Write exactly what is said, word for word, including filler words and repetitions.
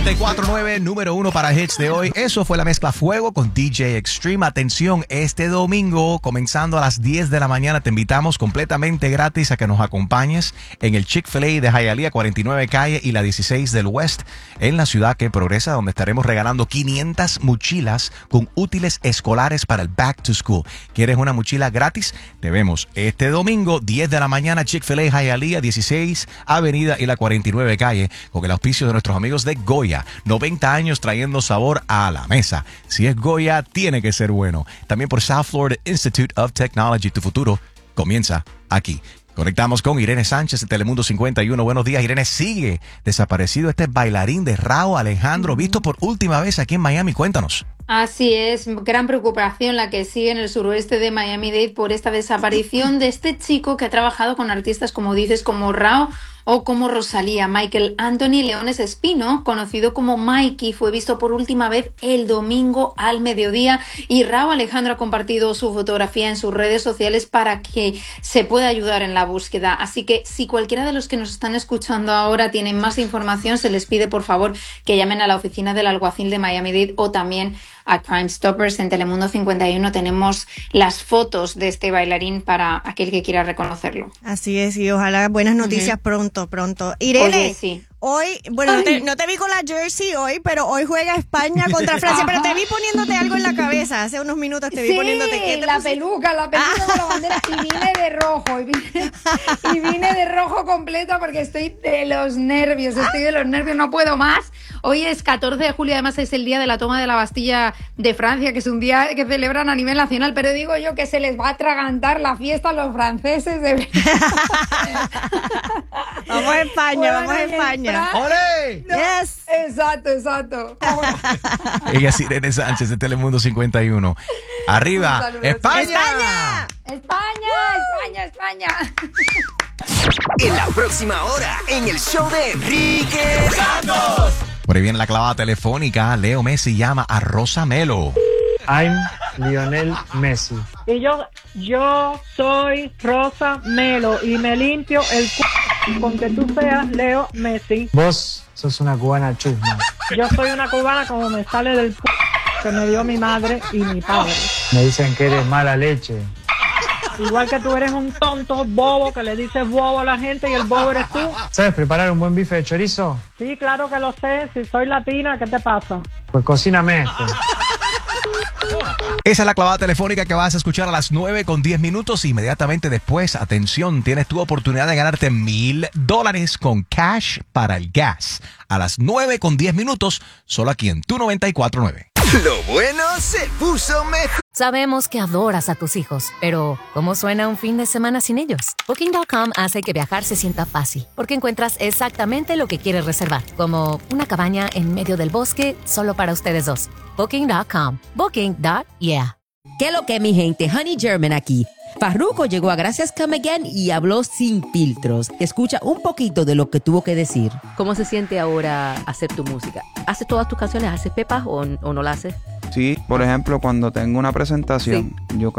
noventa y cuatro punto nueve, número uno para hits de hoy. Eso fue la mezcla Fuego con D J Extreme. Atención, este domingo, comenzando a las diez de la mañana, te invitamos completamente gratis a que nos acompañes en el Chick-fil-A de Hialeah, cuarenta y nueve Calle y la dieciséis del West, en la ciudad que progresa, donde estaremos regalando quinientas mochilas con útiles escolares para el Back to School. ¿Quieres una mochila gratis? Te vemos este domingo, diez de la mañana, Chick-fil-A Hialeah, dieciséis Avenida y la cuarenta y nueve Calle, con el auspicio de nuestros amigos de Goya. noventa años trayendo sabor a la mesa. Si es Goya, tiene que ser bueno. También por South Florida Institute of Technology. Tu futuro comienza aquí. Conectamos con Irene Sánchez de Telemundo cincuenta y uno. Buenos días, Irene. Sigue desaparecido este bailarín de Rauw Alejandro, visto por última vez aquí en Miami. Cuéntanos. Así es, gran preocupación la que sigue en el suroeste de Miami-Dade por esta desaparición de este chico que ha trabajado con artistas, como dices, como Rauw o como Rosalía. Michael Anthony Leones Espino, conocido como Mikey, fue visto por última vez el domingo al mediodía y Rauw Alejandro ha compartido su fotografía en sus redes sociales para que se pueda ayudar en la búsqueda. Así que si cualquiera de los que nos están escuchando ahora tienen más información, se les pide por favor que llamen a la oficina del alguacil de Miami-Dade o también a Crime Stoppers. En Telemundo cincuenta y uno tenemos las fotos de este bailarín para aquel que quiera reconocerlo. Así es, y ojalá buenas noticias uh-huh. pronto, pronto. Irene, Oye, sí. hoy, bueno, no te, no te vi con la jersey hoy, pero hoy juega España contra Francia, pero te vi poniéndote algo en la cabeza. Hace unos minutos te vi sí, poniéndote... ¿qué te la pusiste? peluca, la peluca ah. con la bandera, y vine de rojo, y vine, y vine de rojo completo porque estoy de los nervios, estoy de los nervios, no puedo más. Hoy es catorce de julio, además es el día de la toma de la Bastilla de Francia, que es un día que celebran a nivel nacional, pero digo yo que se les va a atragantar la fiesta a los franceses. De... Vamos a España, bueno, vamos a España. ¡Olé! No, yes. Exacto, exacto. Ella es Irene Sánchez de Telemundo cincuenta y uno. Arriba, España. España. España, España, España. En la próxima hora, en el show de Enrique Santos. Por ahí viene la clavada telefónica. Leo Messi llama a Rosa Melo. I'm Lionel Messi. Y yo, yo soy Rosa Melo y me limpio el c*** con que tú seas Leo Messi. Vos sos una cubana chusma. Yo soy una cubana como me sale del c*** que me dio mi madre y mi padre. Me dicen que eres mala leche. Igual que tú eres un tonto bobo que le dices bobo a la gente y el bobo eres tú. ¿Sabes preparar un buen bife de chorizo? Sí, claro que lo sé. Si soy latina, ¿qué te pasa? Pues cocíname esto. Esa es la clavada telefónica que vas a escuchar a las nueve con diez minutos. Inmediatamente después, atención, tienes tu oportunidad de ganarte mil dólares con cash para el gas. A las nueve con diez minutos, solo aquí en Tu noventa y cuatro punto nueve. Lo bueno se puso mejor. Sabemos que adoras a tus hijos, pero ¿cómo suena un fin de semana sin ellos? Booking punto com hace que viajar se sienta fácil, porque encuentras exactamente lo que quieres reservar, como una cabaña en medio del bosque solo para ustedes dos. Booking punto com. Booking punto yeah. ¿Qué lo que, mi gente? Honey German aquí. Farruko llegó a Gracias Come Again y habló sin filtros. Escucha un poquito de lo que tuvo que decir. ¿Cómo se siente ahora hacer tu música? ¿Haces todas tus canciones? ¿Haces pepas o, o no las haces? Sí, por ejemplo, cuando tengo una presentación, sí. yo